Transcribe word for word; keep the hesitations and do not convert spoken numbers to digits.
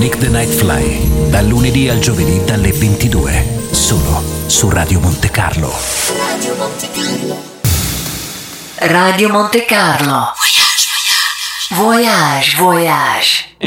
Nick the Night Fly, dal lunedì al giovedì dalle ventidue, solo su Radio Monte Carlo. Radio Monte Carlo. Radio Monte Carlo. Voyage, voyage.